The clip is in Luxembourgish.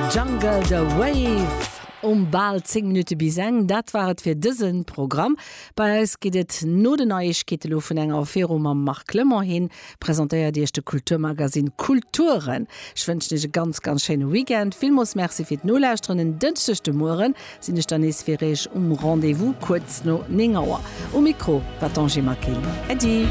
Jungle the Wave bald 10 Minuten bis eng, dat waret fir dëssen Programm. Bei es gidet no de Neuigkeiten vun enger Affäre am Mark Klemmer hin, präsentéiert Di de Kulturmagasin Kulturen. Ich wünsche dir ganz schöne Weekend. Vielmals merci fir Nolächtrennen dënschechte Moren, sinnech dann isfirich Rendezvous kurz no 9 Uhr. O Mikro, Patanji Makil. Adi!